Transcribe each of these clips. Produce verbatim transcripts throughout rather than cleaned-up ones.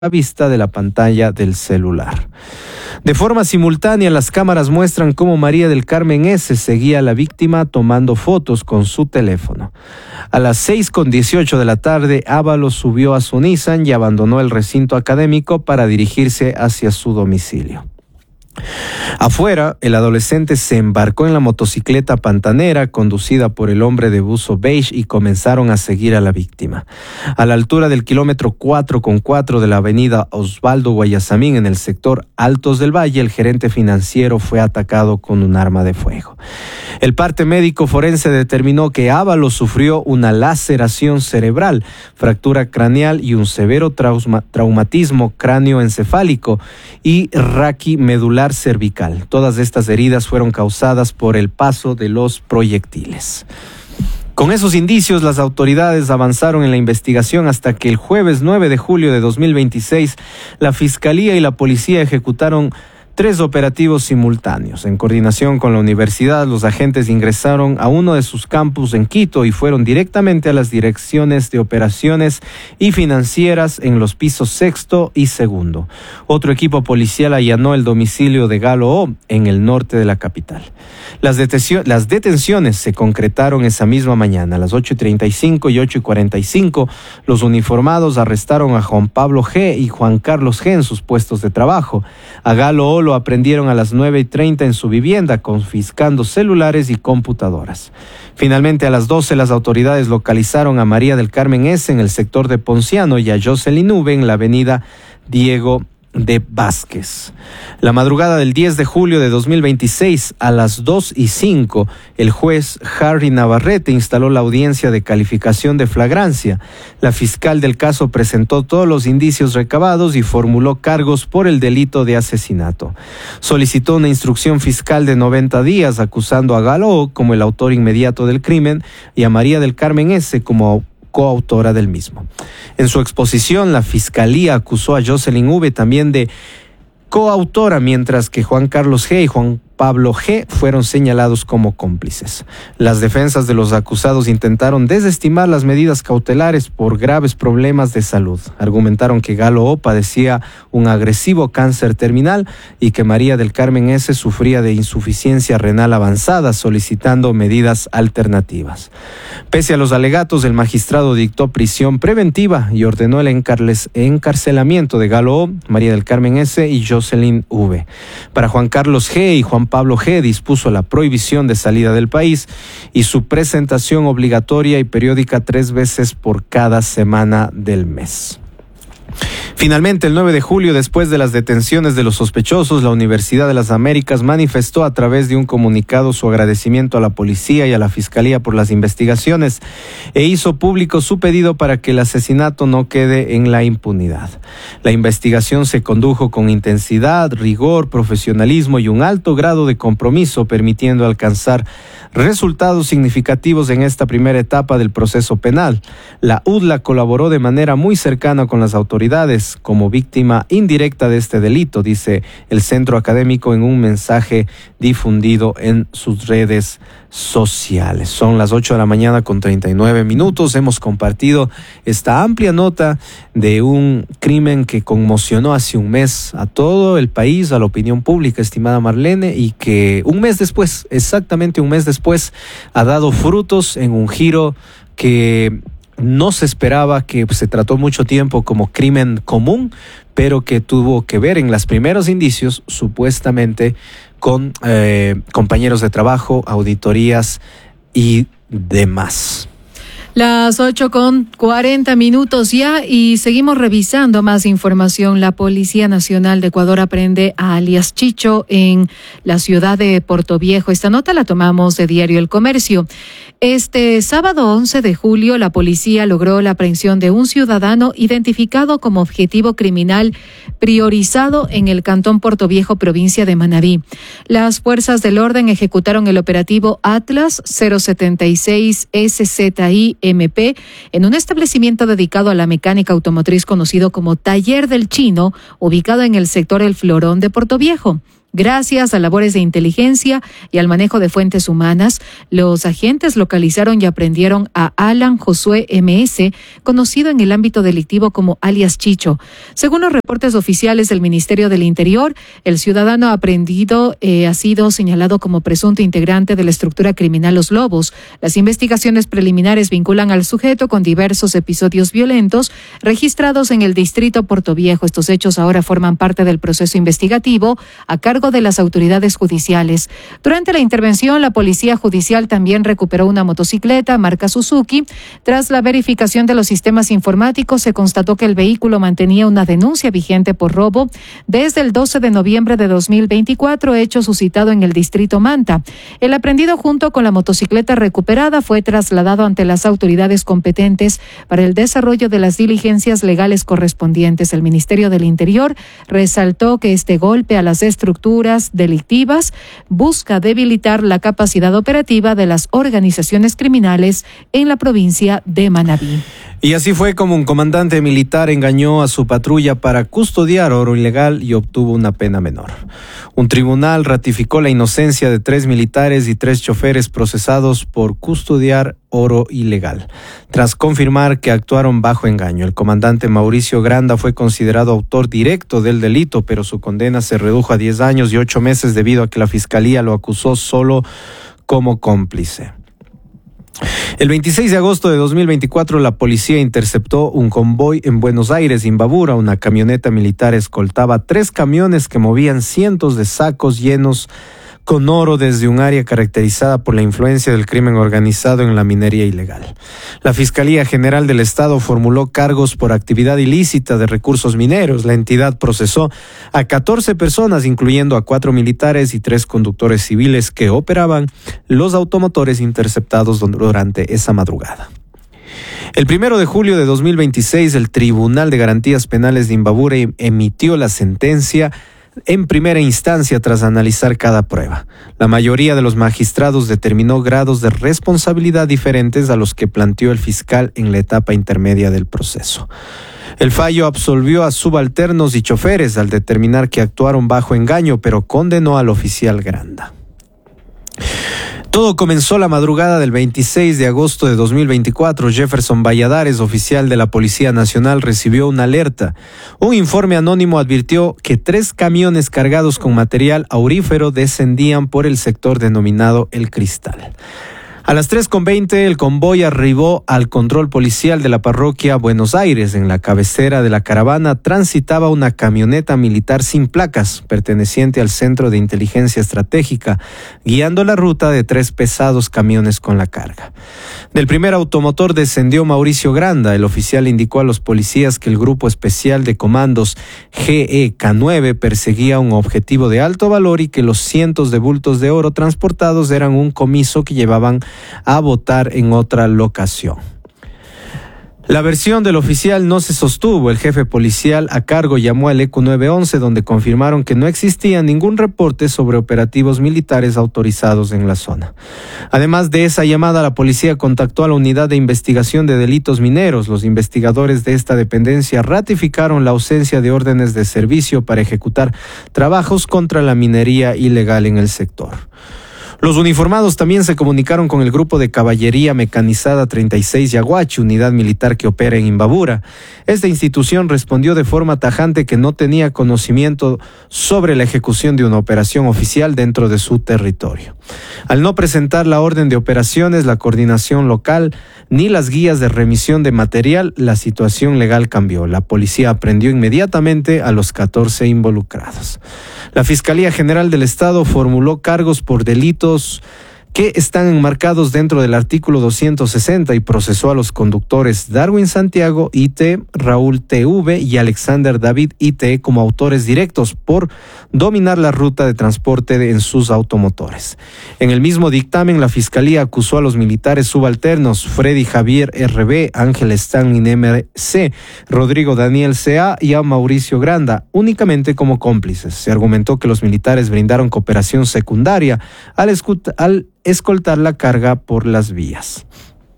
a vista de la pantalla del celular. De forma simultánea, las cámaras muestran cómo María del Carmen S. seguía a la víctima tomando fotos con su teléfono. A las seis con dieciocho de la tarde, Ábalos subió a su Nissan y abandonó el recinto académico para dirigirse hacia su domicilio. Afuera, el adolescente se embarcó en la motocicleta pantanera conducida por el hombre de buzo beige y comenzaron a seguir a la víctima. A la altura del kilómetro cuatro con cuatro de la avenida Osvaldo Guayasamín, en el sector Altos del Valle, el gerente financiero fue atacado con un arma de fuego. El parte médico forense determinó que Ábalos sufrió una laceración cerebral, fractura craneal y un severo trauma, traumatismo cráneoencefálico y raquimedular cervical. Todas estas heridas fueron causadas por el paso de los proyectiles. Con esos indicios, las autoridades avanzaron en la investigación hasta que el jueves nueve de julio de dos mil veintiséis, la Fiscalía y la Policía ejecutaron tres operativos simultáneos. En coordinación con la universidad, los agentes ingresaron a uno de sus campus en Quito y fueron directamente a las direcciones de operaciones y financieras en los pisos sexto y segundo. Otro equipo policial allanó el domicilio de Galo O en el norte de la capital. Las, detencio- las detenciones se concretaron esa misma mañana. A las ocho y treinta y cinco y ocho y cuarenta y cinco, los uniformados arrestaron a Juan Pablo G. y Juan Carlos G. en sus puestos de trabajo. A Galo O lo aprendieron a las nueve y treinta en su vivienda, confiscando celulares y computadoras. Finalmente, a las doce, las autoridades localizaron a María del Carmen S. en el sector de Ponciano y a Jocelyn V. en la avenida Diego de Vázquez. La madrugada del diez de julio de dos mil veintiséis, a las dos y cinco, el juez Harry Navarrete instaló la audiencia de calificación de flagrancia. La fiscal del caso presentó todos los indicios recabados y formuló cargos por el delito de asesinato. Solicitó una instrucción fiscal de noventa días acusando a Galo O como el autor inmediato del crimen y a María del Carmen S. como coautora del mismo. En su exposición, la Fiscalía acusó a Jocelyn V. también de coautora, mientras que Juan Carlos G. y Juan Pablo G. fueron señalados como cómplices. Las defensas de los acusados intentaron desestimar las medidas cautelares por graves problemas de salud. Argumentaron que Galo O. padecía un agresivo cáncer terminal y que María del Carmen S. sufría de insuficiencia renal avanzada, solicitando medidas alternativas. Pese a los alegatos, el magistrado dictó prisión preventiva y ordenó el encarles- encarcelamiento de Galo O., María del Carmen S. y Jocelyn V. Para Juan Carlos G. y Juan Pablo G. dispuso la prohibición de salida del país y su presentación obligatoria y periódica tres veces por cada semana del mes. Finalmente, el nueve de julio, después de las detenciones de los sospechosos, la Universidad de las Américas manifestó a través de un comunicado su agradecimiento a la policía y a la Fiscalía por las investigaciones e hizo público su pedido para que el asesinato no quede en la impunidad. La investigación se condujo con intensidad, rigor, profesionalismo y un alto grado de compromiso, permitiendo alcanzar resultados significativos en esta primera etapa del proceso penal. La U D L A colaboró de manera muy cercana con las autoridades como víctima indirecta de este delito, dice el centro académico en un mensaje difundido en sus redes sociales. Son las ocho de la mañana con treinta y nueve minutos. Hemos compartido esta amplia nota de un crimen que conmocionó hace un mes a todo el país, a la opinión pública, estimada Marlene, y que un mes después, exactamente un mes después, ha dado frutos en un giro que no se esperaba, que se trató mucho tiempo como crimen común, pero que tuvo que ver en los primeros indicios, supuestamente, con eh, compañeros de trabajo, auditorías y demás. Las ocho con cuarenta minutos ya y seguimos revisando más información. La Policía Nacional de Ecuador aprende a alias Chicho en la ciudad de Portoviejo. Esta nota la tomamos de Diario El Comercio. Este sábado once de julio, la policía logró la aprehensión de un ciudadano identificado como objetivo criminal priorizado en el Cantón Portoviejo, provincia de Manabí. Las fuerzas del orden ejecutaron el operativo Atlas cero setenta y seis S Z I M P en un establecimiento dedicado a la mecánica automotriz conocido como Taller del Chino, ubicado en el sector El Florón de Portoviejo. Gracias a labores de inteligencia y al manejo de fuentes humanas, los agentes localizaron y aprendieron a Alan Josué M S, conocido en el ámbito delictivo como alias Chicho. Según los reportes oficiales del Ministerio del Interior, el ciudadano aprendido eh, ha sido señalado como presunto integrante de la estructura criminal Los Lobos. Las investigaciones preliminares vinculan al sujeto con diversos episodios violentos registrados en el distrito Portoviejo. Estos hechos ahora forman parte del proceso investigativo a cargo de las autoridades judiciales. Durante la intervención, la Policía Judicial también recuperó una motocicleta marca Suzuki. Tras la verificación de los sistemas informáticos, se constató que el vehículo mantenía una denuncia vigente por robo desde el doce de noviembre de dos mil veinticuatro, hecho suscitado en el distrito Manta. El aprendido junto con la motocicleta recuperada fue trasladado ante las autoridades competentes para el desarrollo de las diligencias legales correspondientes. El Ministerio del Interior resaltó que este golpe a las estructuras delictivas busca debilitar la capacidad operativa de las organizaciones criminales en la provincia de Manabí. Y así fue como un comandante militar engañó a su patrulla para custodiar oro ilegal y obtuvo una pena menor. Un tribunal ratificó la inocencia de tres militares y tres choferes procesados por custodiar oro ilegal, tras confirmar que actuaron bajo engaño. El comandante Mauricio Granda fue considerado autor directo del delito, pero su condena se redujo a diez años y ocho meses debido a que la Fiscalía lo acusó solo como cómplice. El veintiséis de agosto de dos mil veinticuatro, la policía interceptó un convoy en Buenos Aires, Imbabura. Una camioneta militar escoltaba tres camiones que movían cientos de sacos llenos con oro desde un área caracterizada por la influencia del crimen organizado en la minería ilegal. La Fiscalía General del Estado formuló cargos por actividad ilícita de recursos mineros. La entidad procesó a catorce personas, incluyendo a cuatro militares y tres conductores civiles que operaban los automotores interceptados durante esa madrugada. El primero de julio de dos mil veintiséis, el Tribunal de Garantías Penales de Imbabura emitió la sentencia en primera instancia tras analizar cada prueba. La mayoría de los magistrados determinó grados de responsabilidad diferentes a los que planteó el fiscal en la etapa intermedia del proceso. El fallo absolvió a subalternos y choferes al determinar que actuaron bajo engaño, pero condenó al oficial Granda. Todo comenzó la madrugada del veintiséis de agosto de dos mil veinticuatro. Jefferson Valladares, oficial de la Policía Nacional, recibió una alerta. Un informe anónimo advirtió que tres camiones cargados con material aurífero descendían por el sector denominado El Cristal. A las tres con veinte, el convoy arribó al control policial de la parroquia Buenos Aires. En la cabecera de la caravana transitaba una camioneta militar sin placas, perteneciente al Centro de Inteligencia Estratégica, guiando la ruta de tres pesados camiones con la carga. Del primer automotor descendió Mauricio Granda. El oficial indicó a los policías que el Grupo Especial de Comandos G E K nueve perseguía un objetivo de alto valor y que los cientos de bultos de oro transportados eran un comiso que llevaban a votar en otra locación. La versión del oficial no se sostuvo. El jefe policial a cargo llamó al E Q nueve once, donde confirmaron que no existía ningún reporte sobre operativos militares autorizados en la zona. Además de esa llamada, la policía contactó a la Unidad de Investigación de Delitos Mineros. Los investigadores de esta dependencia ratificaron la ausencia de órdenes de servicio para ejecutar trabajos contra la minería ilegal en el sector. Los uniformados también se comunicaron con el Grupo de Caballería Mecanizada treinta y seis Yaguachi, unidad militar que opera en Imbabura. Esta institución respondió de forma tajante que no tenía conocimiento sobre la ejecución de una operación oficial dentro de su territorio. Al no presentar la orden de operaciones, la coordinación local, ni las guías de remisión de material, la situación legal cambió. La policía aprehendió inmediatamente a los catorce involucrados. La Fiscalía General del Estado formuló cargos por delitos que están enmarcados dentro del artículo doscientos sesenta y procesó a los conductores Darwin Santiago I T, Raúl T V y Alexander David I T como autores directos por dominar la ruta de transporte de, en sus automotores. En el mismo dictamen, la Fiscalía acusó a los militares subalternos Freddy Javier R B, Ángel Stanley M C, Rodrigo Daniel C A y a Mauricio Granda únicamente como cómplices. Se argumentó que los militares brindaron cooperación secundaria al, escut- al escoltar la carga por las vías.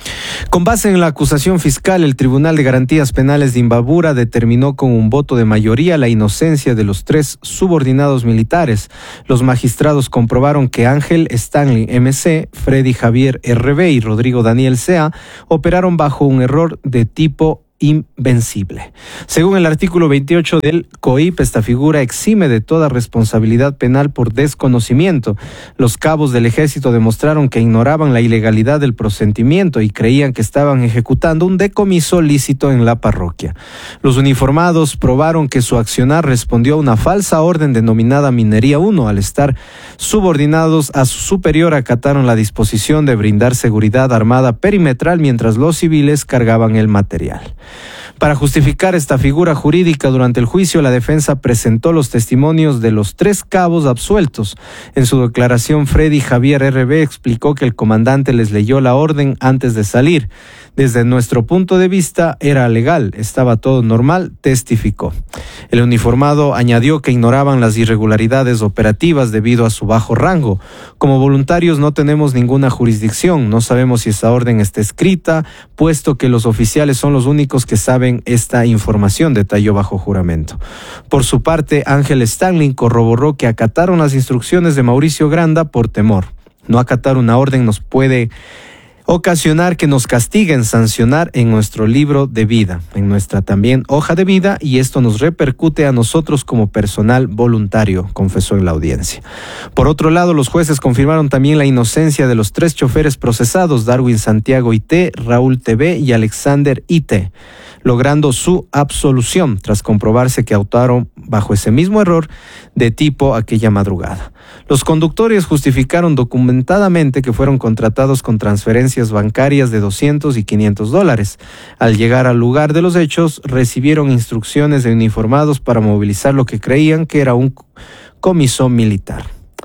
Con base en la acusación fiscal, el Tribunal de Garantías Penales de Imbabura determinó con un voto de mayoría la inocencia de los tres subordinados militares. Los magistrados comprobaron que Ángel Stanley M C, Freddy Javier R B y Rodrigo Daniel C A operaron bajo un error de tipo invencible. Según el artículo veintiocho del C O I P, esta figura exime de toda responsabilidad penal por desconocimiento. Los cabos del ejército demostraron que ignoraban la ilegalidad del procedimiento y creían que estaban ejecutando un decomiso lícito en la parroquia. Los uniformados probaron que su accionar respondió a una falsa orden denominada Minería uno. Al estar subordinados a su superior, acataron la disposición de brindar seguridad armada perimetral mientras los civiles cargaban el material. Para justificar esta figura jurídica durante el juicio, la defensa presentó los testimonios de los tres cabos absueltos. En su declaración, Freddy Javier R B explicó que el comandante les leyó la orden antes de salir. Desde nuestro punto de vista era legal, estaba todo normal, testificó. El uniformado añadió que ignoraban las irregularidades operativas debido a su bajo rango. Como voluntarios no tenemos ninguna jurisdicción, no sabemos si esa orden está escrita, puesto que los oficiales son los únicos que saben esta información, detalló bajo juramento. Por su parte, Ángel Stanley corroboró que acataron las instrucciones de Mauricio Granda por temor. No acatar una orden nos puede ocasionar que nos castiguen, sancionar en nuestro libro de vida, en nuestra también hoja de vida, y esto nos repercute a nosotros como personal voluntario, confesó en la audiencia. Por otro lado, los jueces confirmaron también la inocencia de los tres choferes procesados, Darwin Santiago I T, Raúl T B y Alexander I T, logrando su absolución tras comprobarse que actuaron bajo ese mismo error de tipo aquella madrugada. Los conductores justificaron documentadamente que fueron contratados con transferencias bancarias de doscientos y quinientos dólares. Al llegar al lugar de los hechos, recibieron instrucciones de uniformados para movilizar lo que creían que era un comiso militar.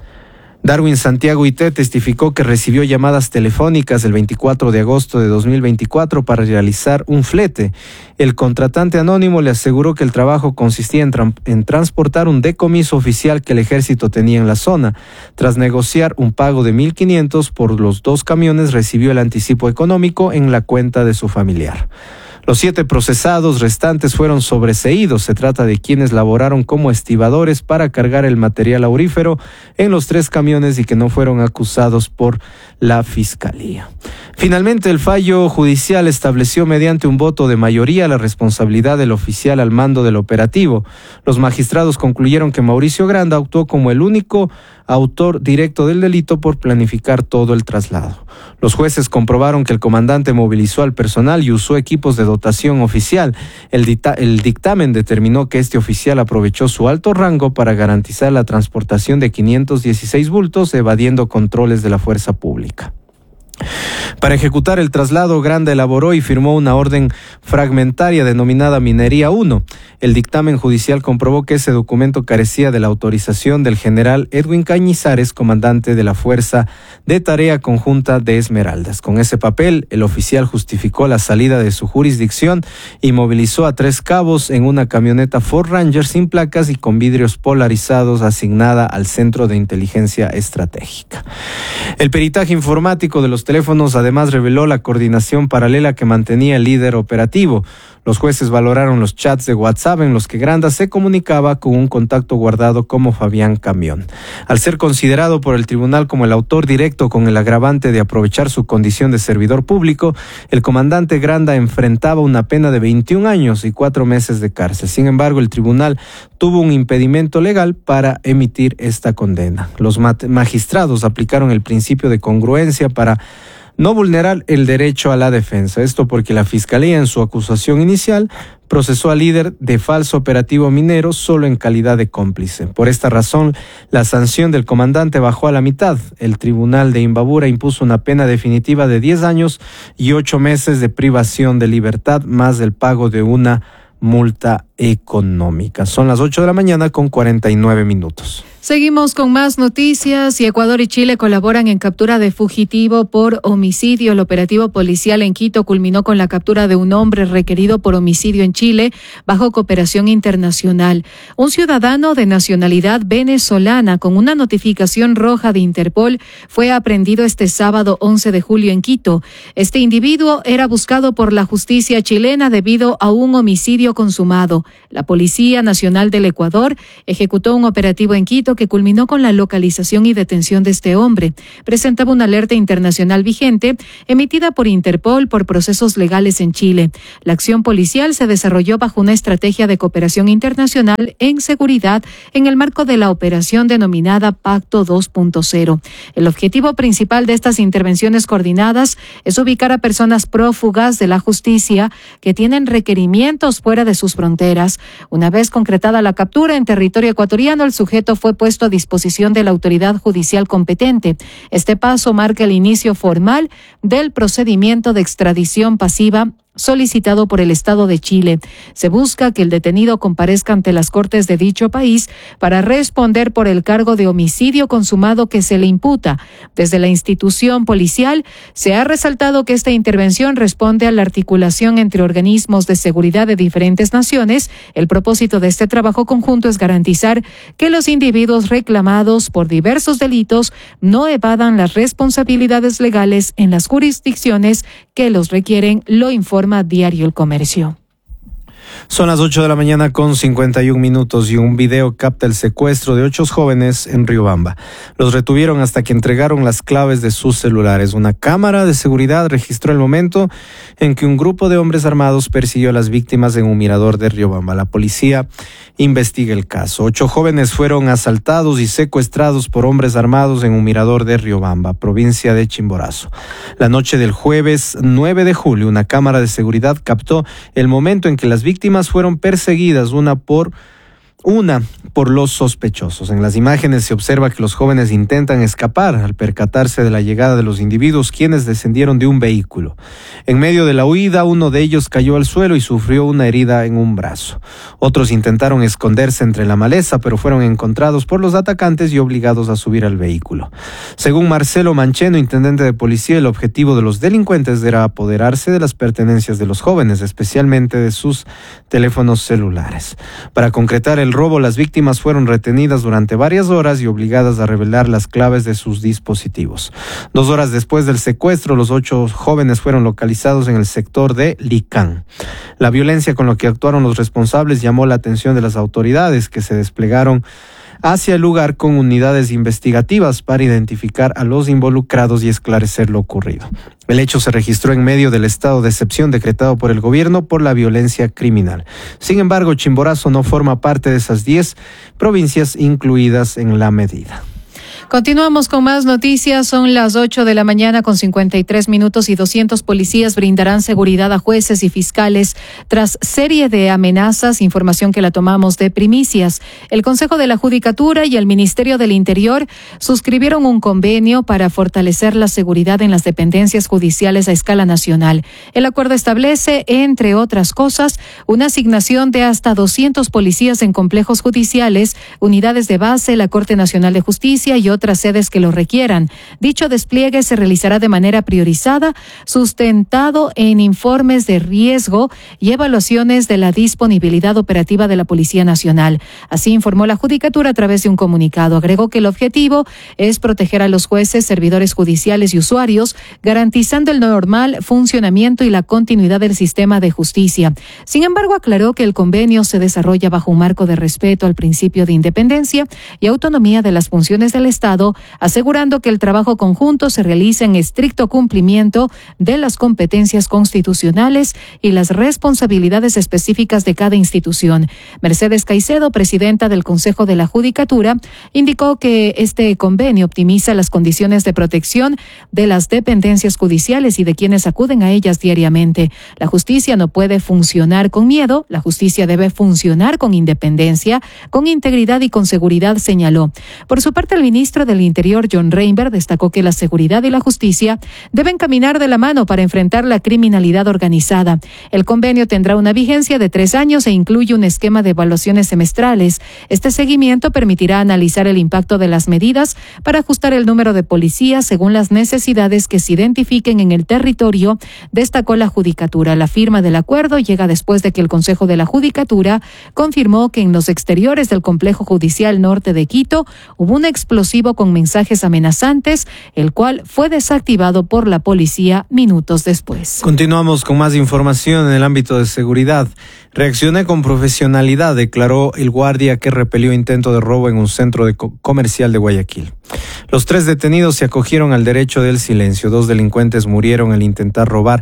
Darwin Santiago I T testificó que recibió llamadas telefónicas el veinticuatro de agosto de dos mil veinticuatro para realizar un flete. El contratante anónimo le aseguró que el trabajo consistía en, tra- en transportar un decomiso oficial que el ejército tenía en la zona. Tras negociar un pago de mil quinientos por los dos camiones, recibió el anticipo económico en la cuenta de su familiar. Los siete procesados restantes fueron sobreseídos. Se trata de quienes laboraron como estibadores para cargar el material aurífero en los tres camiones y que no fueron acusados por la Fiscalía. Finalmente, el fallo judicial estableció mediante un voto de mayoría la responsabilidad del oficial al mando del operativo. Los magistrados concluyeron que Mauricio Granda actuó como el único autor directo del delito por planificar todo el traslado. Los jueces comprobaron que el comandante movilizó al personal y usó equipos de dotación oficial. El, dicta- el dictamen determinó que este oficial aprovechó su alto rango para garantizar la transportación de quinientos dieciséis bultos, evadiendo controles de la fuerza pública. Para ejecutar el traslado, Granda elaboró y firmó una orden fragmentaria denominada Minería uno. El dictamen judicial comprobó que ese documento carecía de la autorización del general Edwin Cañizares, comandante de la Fuerza de Tarea Conjunta de Esmeraldas. Con ese papel, el oficial justificó la salida de su jurisdicción y movilizó a tres cabos en una camioneta Ford Ranger sin placas y con vidrios polarizados asignada al Centro de Inteligencia Estratégica. El peritaje informático de los teléfonos además reveló la coordinación paralela que mantenía el líder operativo. Los jueces valoraron los chats de WhatsApp en los que Granda se comunicaba con un contacto guardado como Fabián Camión. Al ser considerado por el tribunal como el autor directo con el agravante de aprovechar su condición de servidor público, el comandante Granda enfrentaba una pena de veintiún años y cuatro meses de cárcel. Sin embargo, el tribunal tuvo un impedimento legal para emitir esta condena. Los magistrados aplicaron el principio de congruencia para no vulnerar el derecho a la defensa. Esto porque la Fiscalía en su acusación inicial procesó al líder de falso operativo minero solo en calidad de cómplice. Por esta razón, la sanción del comandante bajó a la mitad. El Tribunal de Imbabura impuso una pena definitiva de diez años y ocho meses de privación de libertad, más el pago de una multa económica. Son las ocho de la mañana con cuarenta y nueve minutos. Seguimos con más noticias y Ecuador y Chile colaboran en captura de fugitivo por homicidio. El operativo policial en Quito culminó con la captura de un hombre requerido por homicidio en Chile bajo cooperación internacional. Un ciudadano de nacionalidad venezolana con una notificación roja de Interpol fue aprehendido este sábado once de julio en Quito. Este individuo era buscado por la justicia chilena debido a un homicidio consumado. La Policía Nacional del Ecuador ejecutó un operativo en Quito que culminó con la localización y detención de este hombre. Presentaba una alerta internacional vigente emitida por Interpol por procesos legales en Chile. La acción policial se desarrolló bajo una estrategia de cooperación internacional en seguridad en el marco de la operación denominada Pacto dos punto cero. El objetivo principal de estas intervenciones coordinadas es ubicar a personas prófugas de la justicia que tienen requerimientos fuera de sus fronteras. Una vez concretada la captura en territorio ecuatoriano, el sujeto fue puesto a disposición de la autoridad judicial competente. Este paso marca el inicio formal del procedimiento de extradición pasiva solicitado por el Estado de Chile. Se busca que el detenido comparezca ante las cortes de dicho país para responder por el cargo de homicidio consumado que se le imputa. Desde la institución policial se ha resaltado que esta intervención responde a la articulación entre organismos de seguridad de diferentes naciones. El propósito de este trabajo conjunto es garantizar que los individuos reclamados por diversos delitos no evadan las responsabilidades legales en las jurisdicciones que los requieren, lo informa Diario El Comercio. Son las ocho de la mañana con cincuenta y un minutos y un video capta el secuestro de ocho jóvenes en Riobamba. Los retuvieron hasta que entregaron las claves de sus celulares. Una cámara de seguridad registró el momento en que un grupo de hombres armados persiguió a las víctimas en un mirador de Riobamba. La policía investiga el caso. Ocho jóvenes fueron asaltados y secuestrados por hombres armados en un mirador de Riobamba, provincia de Chimborazo. La noche del jueves nueve de julio, una cámara de seguridad captó el momento en que las víctimas fueron perseguidas una por una por los sospechosos. En las imágenes se observa que los jóvenes intentan escapar al percatarse de la llegada de los individuos, quienes descendieron de un vehículo. En medio de la huida, uno de ellos cayó al suelo y sufrió una herida en un brazo. Otros intentaron esconderse entre la maleza, pero fueron encontrados por los atacantes y obligados a subir al vehículo. Según Marcelo Mancheno, intendente de policía, el objetivo de los delincuentes era apoderarse de las pertenencias de los jóvenes, especialmente de sus teléfonos celulares. Para concretar el robo, las víctimas fueron retenidas durante varias horas y obligadas a revelar las claves de sus dispositivos. Dos horas después del secuestro, los ocho jóvenes fueron localizados en el sector de Licán. La violencia con la que actuaron los responsables llamó la atención de las autoridades, que se desplegaron hacia el lugar con unidades investigativas para identificar a los involucrados y esclarecer lo ocurrido. El hecho se registró en medio del estado de excepción decretado por el gobierno por la violencia criminal. Sin embargo, Chimborazo no forma parte de esas diez provincias incluidas en la medida. Continuamos con más noticias. Son las ocho de la mañana con cincuenta y tres minutos y doscientos policías brindarán seguridad a jueces y fiscales tras serie de amenazas, información que la tomamos de primicias. El Consejo de la Judicatura y el Ministerio del Interior suscribieron un convenio para fortalecer la seguridad en las dependencias judiciales a escala nacional. El acuerdo establece, entre otras cosas, una asignación de hasta doscientos policías en complejos judiciales, unidades de base, la Corte Nacional de Justicia y otras sedes que lo requieran. Dicho despliegue se realizará de manera priorizada, sustentado en informes de riesgo y evaluaciones de la disponibilidad operativa de la Policía Nacional. Así informó la Judicatura a través de un comunicado. Agregó que el objetivo es proteger a los jueces, servidores judiciales y usuarios, garantizando el normal funcionamiento y la continuidad del sistema de justicia. Sin embargo, aclaró que el convenio se desarrolla bajo un marco de respeto al principio de independencia y autonomía de las funciones del Estado, asegurando que el trabajo conjunto se realiza en estricto cumplimiento de las competencias constitucionales y las responsabilidades específicas de cada institución. Mercedes Caicedo, presidenta del Consejo de la Judicatura, indicó que este convenio optimiza las condiciones de protección de las dependencias judiciales y de quienes acuden a ellas diariamente. La justicia no puede funcionar con miedo, la justicia debe funcionar con independencia, con integridad y con seguridad, señaló. Por su parte, el ministro ministro del Interior, John Reinberg, destacó que la seguridad y la justicia deben caminar de la mano para enfrentar la criminalidad organizada. El convenio tendrá una vigencia de tres años e incluye un esquema de evaluaciones semestrales. Este seguimiento permitirá analizar el impacto de las medidas para ajustar el número de policías según las necesidades que se identifiquen en el territorio, destacó la Judicatura. La firma del acuerdo llega después de que el Consejo de la Judicatura confirmó que en los exteriores del complejo judicial norte de Quito hubo un explosivo con mensajes amenazantes, el cual fue desactivado por la policía minutos después. Continuamos con más información en el ámbito de seguridad. Reaccioné con profesionalidad, declaró el guardia que repelió intento de robo en un centro de co- comercial de Guayaquil. Los tres detenidos se acogieron al derecho del silencio. Dos delincuentes murieron al intentar robar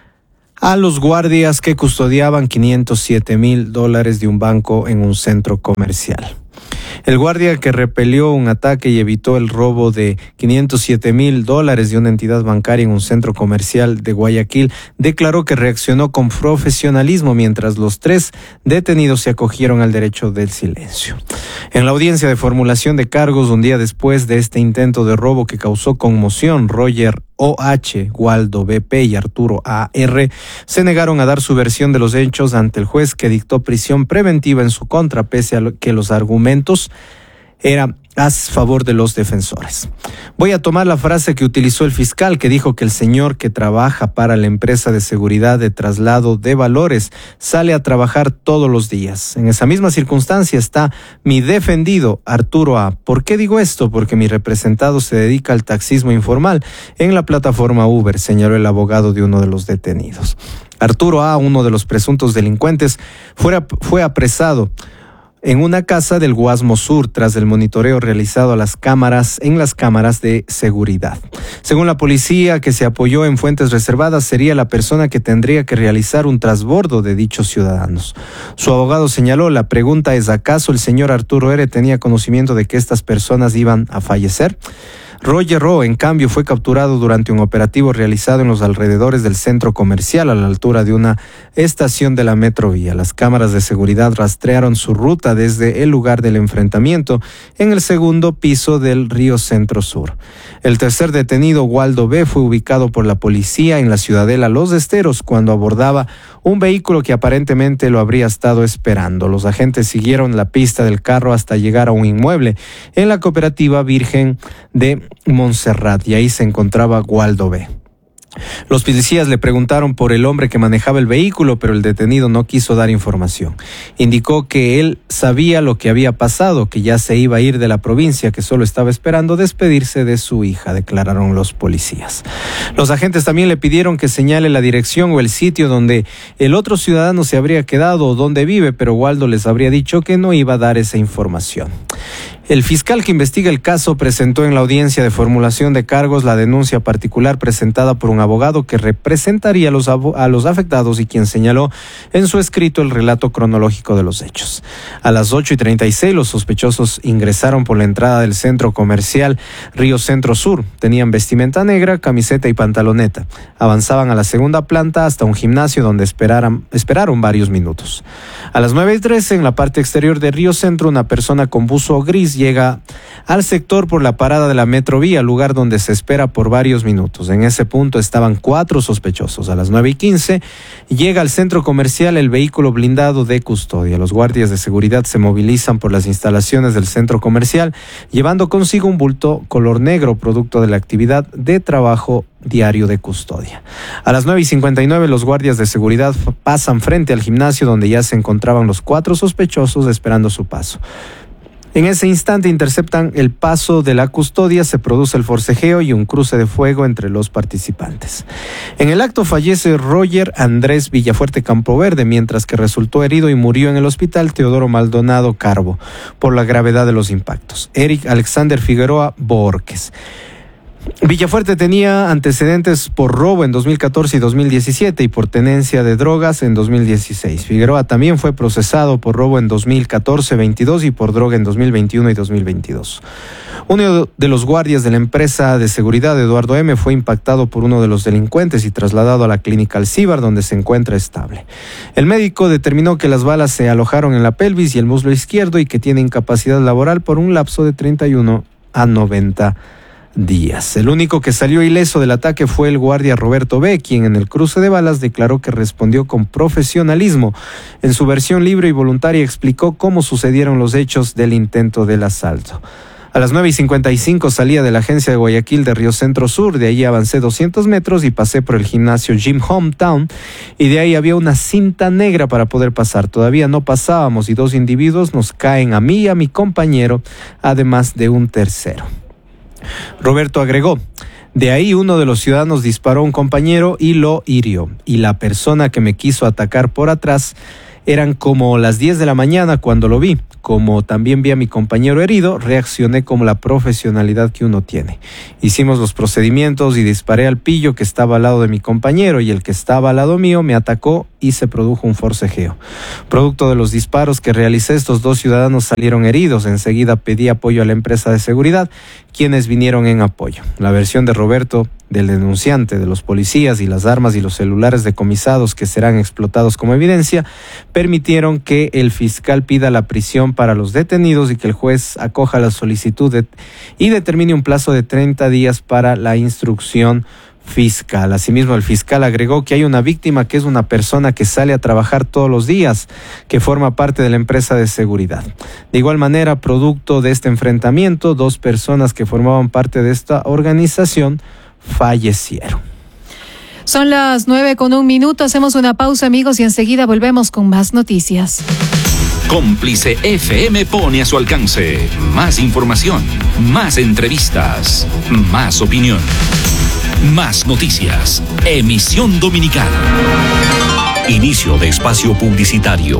a los guardias que custodiaban quinientos siete mil dólares de un banco en un centro comercial. El guardia que repelió un ataque y evitó el robo de quinientos siete mil dólares de una entidad bancaria en un centro comercial de Guayaquil declaró que reaccionó con profesionalismo mientras los tres detenidos se acogieron al derecho del silencio. En la audiencia de formulación de cargos un día después de este intento de robo que causó conmoción, Roger O H, Waldo B P y Arturo A R se negaron a dar su versión de los hechos ante el juez, que dictó prisión preventiva en su contra, pese a lo que los argumentos eran a favor de los defensores. Voy a tomar la frase que utilizó el fiscal, que dijo que el señor que trabaja para la empresa de seguridad de traslado de valores sale a trabajar todos los días. En esa misma circunstancia está mi defendido, Arturo A. ¿Por qué digo esto? Porque mi representado se dedica al taxismo informal en la plataforma Uber, señaló el abogado de uno de los detenidos. Arturo A., uno de los presuntos delincuentes, fue, fue apresado en una casa del Guasmo Sur tras el monitoreo realizado a las cámaras en las cámaras de seguridad. Según la policía, que se apoyó en fuentes reservadas, sería la persona que tendría que realizar un transbordo de dichos ciudadanos. Su abogado señaló: la pregunta es, ¿acaso el señor Arturo R. tenía conocimiento de que estas personas iban a fallecer? Roger Ro, en cambio, fue capturado durante un operativo realizado en los alrededores del centro comercial a la altura de una estación de la Metrovía. Las cámaras de seguridad rastrearon su ruta desde el lugar del enfrentamiento en el segundo piso del Río Centro Sur. El tercer detenido, Waldo B., fue ubicado por la policía en la ciudadela Los Esteros cuando abordaba un vehículo que aparentemente lo habría estado esperando. Los agentes siguieron la pista del carro hasta llegar a un inmueble en la cooperativa Virgen de Montserrat, y ahí se encontraba Waldo B. Los policías le preguntaron por el hombre que manejaba el vehículo, pero el detenido no quiso dar información. Indicó que él sabía lo que había pasado, que ya se iba a ir de la provincia, que solo estaba esperando despedirse de su hija, declararon los policías. Los agentes también le pidieron que señale la dirección o el sitio donde el otro ciudadano se habría quedado o donde vive, pero Waldo les habría dicho que no iba a dar esa información. El fiscal que investiga el caso presentó en la audiencia de formulación de cargos la denuncia particular presentada por un abogado que representaría a los, a los afectados y quien señaló en su escrito el relato cronológico de los hechos. A las ocho y treinta y seis los sospechosos ingresaron por la entrada del centro comercial Río Centro Sur. Tenían vestimenta negra, camiseta y pantaloneta. Avanzaban a la segunda planta hasta un gimnasio donde esperaran, esperaron varios minutos. A las nueve y trece en la parte exterior de Río Centro, una persona con buzo gris llega al sector por la parada de la Metrovía, lugar donde se espera por varios minutos. En ese punto estaban cuatro sospechosos. A las nueve y quince llega al centro comercial el vehículo blindado de custodia. Los guardias de seguridad se movilizan por las instalaciones del centro comercial, llevando consigo un bulto color negro, producto de la actividad de trabajo diario de custodia. A las nueve y cincuenta y nueve los guardias de seguridad pasan frente al gimnasio donde ya se encontraban los cuatro sospechosos esperando su paso. En ese instante interceptan el paso de la custodia, se produce el forcejeo y un cruce de fuego entre los participantes. En el acto fallece Roger Andrés Villafuerte Campoverde, mientras que resultó herido y murió en el hospital Teodoro Maldonado Carbo por la gravedad de los impactos. Eric Alexander Figueroa Borges. Villafuerte tenía antecedentes por robo en dos mil catorce y dos mil diecisiete y por tenencia de drogas en dos mil dieciséis. Figueroa también fue procesado por robo en dos mil catorce veintidós y por droga en dos mil veintiuno y dos mil veintidós. Uno de los guardias de la empresa de seguridad, Eduardo M., fue impactado por uno de los delincuentes y trasladado a la clínica Alcíbar, donde se encuentra estable. El médico determinó que las balas se alojaron en la pelvis y el muslo izquierdo y que tiene incapacidad laboral por un lapso de treinta y uno a noventa días. El único que salió ileso del ataque fue el guardia Roberto B., quien en el cruce de balas declaró que respondió con profesionalismo. En su versión libre y voluntaria explicó cómo sucedieron los hechos del intento del asalto. A las nueve y cincuenta y cinco salía de la agencia de Guayaquil de Río Centro Sur, de ahí avancé doscientos metros y pasé por el gimnasio Gym Hometown, y de ahí había una cinta negra para poder pasar. Todavía no pasábamos y dos individuos nos caen a mí y a mi compañero, además de un tercero. Roberto agregó: de ahí uno de los ciudadanos disparó a un compañero y lo hirió, y la persona que me quiso atacar por atrás, eran como las diez de la mañana cuando lo vi. Como también vi a mi compañero herido, reaccioné como la profesionalidad que uno tiene. Hicimos los procedimientos y disparé al pillo que estaba al lado de mi compañero, y el que estaba al lado mío me atacó y se produjo un forcejeo. Producto de los disparos que realicé, estos dos ciudadanos salieron heridos. Enseguida pedí apoyo a la empresa de seguridad, quienes vinieron en apoyo. La versión de Roberto, del denunciante, de los policías y las armas y los celulares decomisados que serán explotados como evidencia, permitieron que el fiscal pida la prisión para los detenidos y que el juez acoja la solicitud de, y determine un plazo de treinta días para la instrucción fiscal. Asimismo, el fiscal agregó que hay una víctima que es una persona que sale a trabajar todos los días, que forma parte de la empresa de seguridad. De igual manera, producto de este enfrentamiento, dos personas que formaban parte de esta organización fallecieron. Son las nueve con un minuto, hacemos una pausa, amigos, y enseguida volvemos con más noticias. Cómplice F M pone a su alcance más información, más entrevistas, más opinión, más noticias. Emisión dominical. Inicio de espacio publicitario.